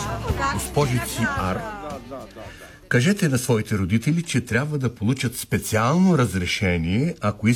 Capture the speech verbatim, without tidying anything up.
Госпожици Ар, кажете на своите родители, че трябва да получат специално разрешение, ако